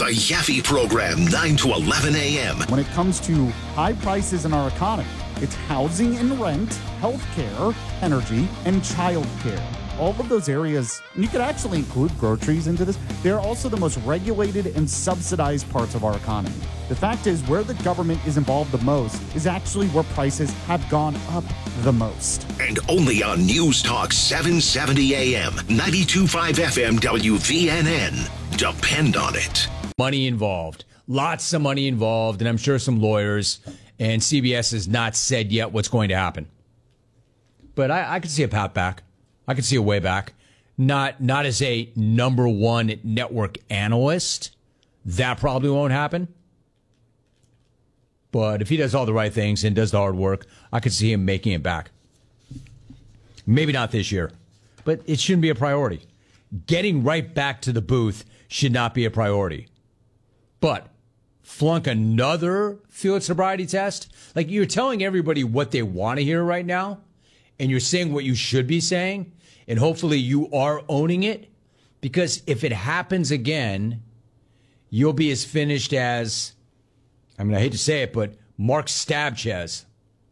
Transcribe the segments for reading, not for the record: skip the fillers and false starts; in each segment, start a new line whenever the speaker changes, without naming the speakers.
The Yaffe Program, 9 to 11 a.m.
When it comes to high prices in our economy, it's housing and rent, healthcare, energy, and childcare. All of those areas, and you could actually include groceries into this, they're also the most regulated and subsidized parts of our economy. The fact is, where the government is involved the most is actually where prices have gone up the most.
And only on News Talk 770 AM, 92.5 FM WVNN. Depend on it.
Money involved. Lots of money involved, and I'm sure some lawyers, and CBS has not said yet what's going to happen. But I could see a path back. I could see a way back. Not as a number one network analyst. That probably won't happen. But if he does all the right things and does the hard work, I could see him making it back. Maybe not this year, but it shouldn't be a priority. Getting right back to the booth should not be a priority. But flunk another field sobriety test? Like, you're telling everybody what they want to hear right now, and you're saying what you should be saying, and hopefully you are owning it, because if it happens again, you'll be as finished as, I mean, I hate to say it, but Mark Sanchez.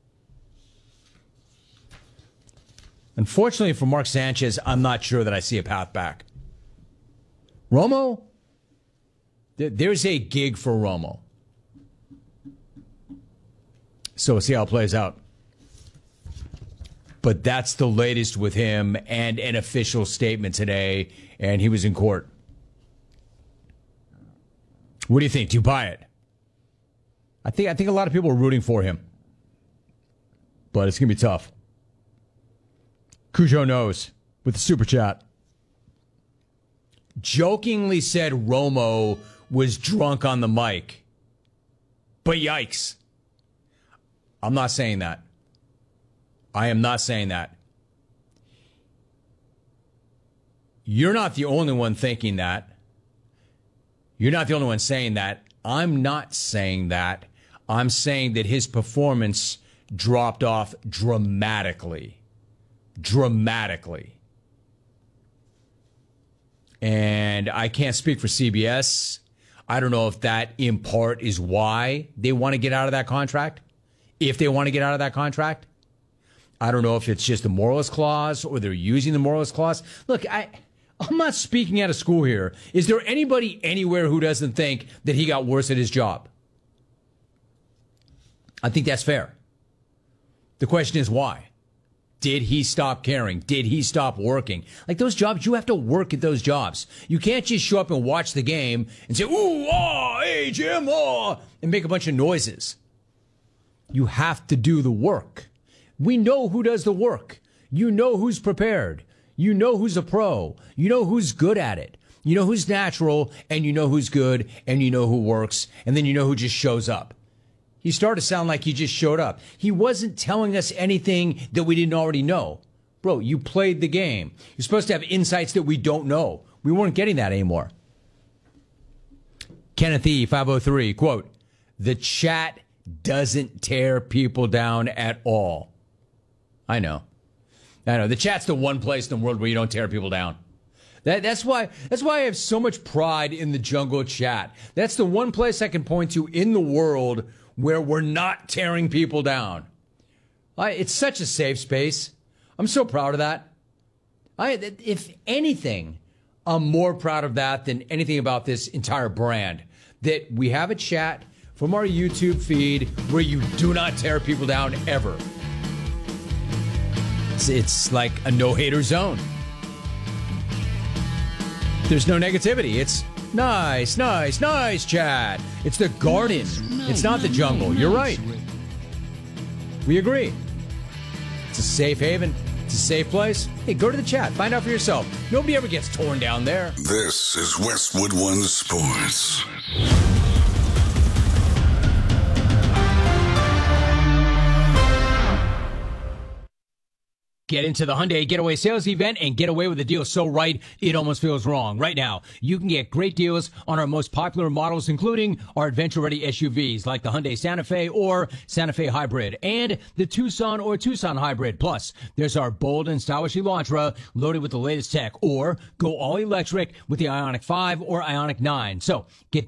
Unfortunately for Mark Sanchez, I'm not sure that I see a path back. Romo? There's a gig for Romo. So we'll see how it plays out. But that's the latest with him and an official statement today, and he was in court. What do you think? Do you buy it? I think a lot of people are rooting for him. But it's going to be tough. Cujo knows with the super chat. Jokingly said Romo was drunk on the mic. But yikes. I'm not saying that. I am not saying that. You're not the only one thinking that. You're not the only one saying that. I'm not saying that. I'm saying that his performance dropped off dramatically. Dramatically. And I can't speak for CBS. I don't know if that, in part, is why they want to get out of that contract. If they want to get out of that contract. I don't know if it's just the moralist clause or they're using the moralist clause. Look, I'm not speaking out of school here. Is there anybody anywhere who doesn't think that he got worse at his job? I think that's fair. The question is why? Did he stop caring? Did he stop working? Like, those jobs, you have to work at those jobs. You can't just show up and watch the game and say, ooh, ah, hey, Jim, ah, and make a bunch of noises. You have to do the work. We know who does the work. You know who's prepared. You know who's a pro. You know who's good at it. You know who's natural, and you know who's good, and you know who works, and then you know who just shows up. He started to sound like he just showed up. He wasn't telling us anything that we didn't already know. Bro, you played the game. You're supposed to have insights that we don't know. We weren't getting that anymore. Kenneth E. 503, quote, the chat doesn't tear people down at all. I know. The chat's the one place in the world where you don't tear people down. That's why I have so much pride in the Jungle chat. That's the one place I can point to in the world where we're not tearing people down. It's such a safe space. I'm so proud of that. If anything, I'm more proud of that than anything about this entire brand. That we have a chat from our YouTube feed where you do not tear people down ever. It's like a no-hater zone. There's no negativity. It's nice, nice, nice chat. It's the garden. It's not the jungle. You're right. We agree. It's a safe haven. It's a safe place. Hey, go to the chat. Find out for yourself. Nobody ever gets torn down there.
This is Westwood One Sports.
Get into the Hyundai Getaway Sales Event and get away with a deal so right, it almost feels wrong. Right now, you can get great deals on our most popular models, including our adventure-ready SUVs like the Hyundai Santa Fe or Santa Fe Hybrid and the Tucson or Tucson Hybrid. Plus, there's our bold and stylish Elantra loaded with the latest tech, or go all electric with the Ioniq 5 or Ioniq 9. So, get